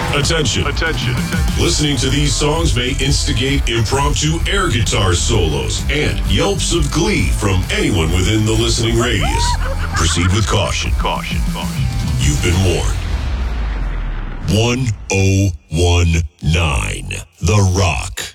Attention. Attention. Listening to these songs may instigate impromptu air guitar solos and yelps of glee from anyone within the listening radius. Proceed with caution. Caution. You've been warned. 1019 The Rock.